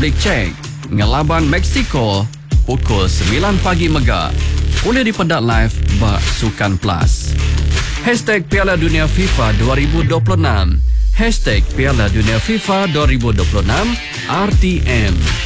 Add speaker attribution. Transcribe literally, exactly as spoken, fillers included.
Speaker 1: Republic Czech ngelaban Mexico pukul sembilan pagi mega. Boleh dipedak live bak Sukan Plus. Hashtag Piala Dunia FIFA dua ribu dua puluh enam. Hashtag Piala Dunia FIFA dua ribu dua puluh enam R T M.